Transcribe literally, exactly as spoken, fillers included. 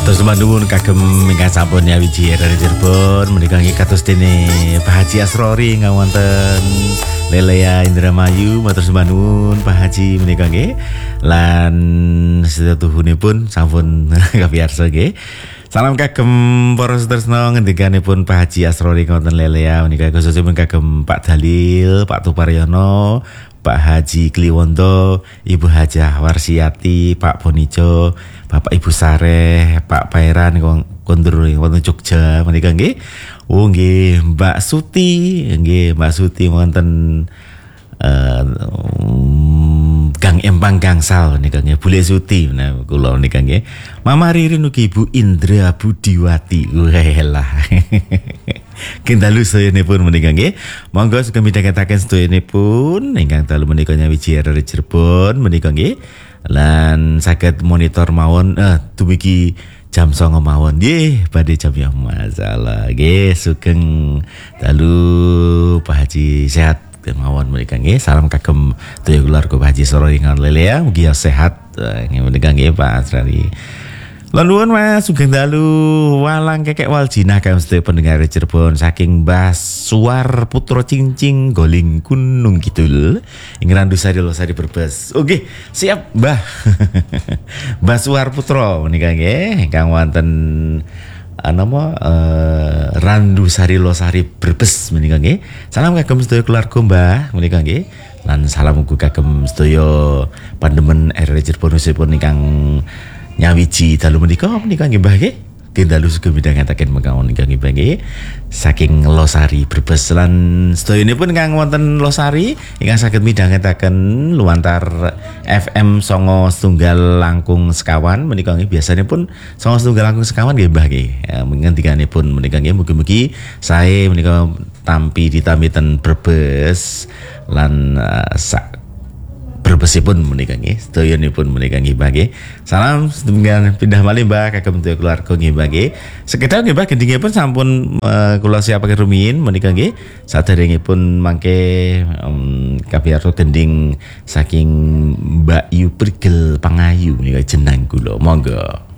Kados manduwun kagem ingkang sampun nyawiji dari Cirebon menika nggih kados dene Pak Haji Asrori ngawonten Lelea Indramayu matur nuwun Pak Haji menika nggih lan setuhunipun sampun kapiyarsa nggih. Salam kagem para setresna ngendikanipun Pak Haji Asrori ngawonten Lelea menika khususipun kagem Pak Dalil, Pak Tuparyono, Pak Haji Kliwondo, Ibu Hajah Warsiati, Pak Bonijo, Bapak Ibu Sareh, Pak Pairan kondur wonten Jogja menika nggih. Oh nggih, Mbak Suti, nggih Mbak Suti wonten uh, um, Gang Empang Gangsal menika nggih. Bule Suti nah kula menika nggih. Mama Ririn ugi Ibu Indra Budiwati. Walah. Kindalu sedoyonipun menika nggih. Monggo sugeng midhangetaken sedoyonipun ingkang dalu menika nyawiji dari Cirebon menika nggih. Lan saged monitor mawon eh dumugi jam songo mawon nggih badhe jam ya masalah nggih sugeng dalu Pak Haji sehat mawon menika nggih. Salam kagem sedaya keluarga Pak Haji Asrori ngawon Lelea mugi sehat nggih menika nggih Pak Asrori. Lan nuwun Mas sugeng dalu walang kekek waljinah kang sedaya pendengar Cirebon saking Mbah Suwar Putra Cincing Goling Gunung Kidul ing Randu Sari Losari Brebes. Oke, siap Mbah. Mbah Suwar Putra menika nggih ingkang wonten nama uh, Randu Sari Losari Brebes menika nggih. Salam kagem sedaya keluarga Mbah menika nggih. Lan salam ugi kagem sedaya pandemen R R Cirebon usipun ingkang nyawiji dalu menika menika nggih Mbah nggih. Dalu sugeng midhangetaken mekawan ingkang nggih saking Losari Brebes lan sedayanipun ingkang wonten Losari ingkang saged midhangetaken lumantar F M songo setunggal langkung sekawan menika nggih biasanipun songo setunggal langkung sekawan nggih Mbah nggih. Ngendikanipun menika nggih mugi-mugi sae menika tampi ditampi ten Brebes lan uh, sak Brebesipun menika nggih, sedayanipun menika nggih Mbah nggih. Salam sedaya pindah malih Mbah kagem sedaya keluarga nggih Mbah nggih. Sekedhap nggih Mbah gendhingipun sampun uh, kula siapaken rumiyin menika nggih. Saderengipun mangke um, kapiyarsa gendhing saking Mbak Yu Prigel Pangayu menika jeneng kula. Monggo.